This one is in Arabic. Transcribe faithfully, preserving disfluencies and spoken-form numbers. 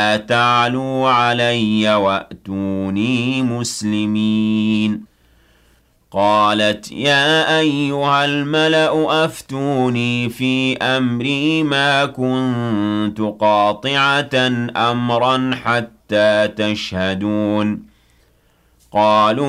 لا تعلوا علي وأتوني مسلمين قالت يا أيها الملأ أفتوني في أمري ما كنت قاطعة أمرا حتى تشهدون قالوا